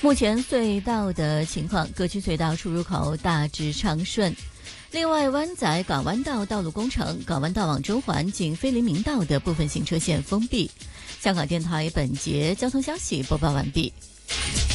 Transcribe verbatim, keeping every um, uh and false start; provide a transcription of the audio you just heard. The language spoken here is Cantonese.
目前隧道的情况，各区隧道出入口大致畅顺。另外，湾仔港湾道道路工程，港湾道往中环近菲林明道的部分行车线封闭。香港电台本节交通消息播报完毕。